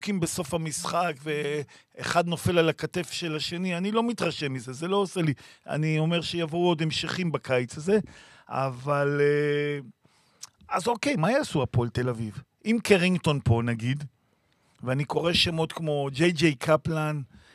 צחוקים בסוף המשחק, ואחד נופל על הכתף של השני, אני לא מתרשם מזה, זה לא עושה לי, אני אומר שיבואו עוד המשכים בקיץ הזה, אבל, אז אוקיי, מה יעשו הפועל תל אביב? אם קרינגטון פה נגיד, ואני קורא שמות כמו ג'יי ג'יי קפלן,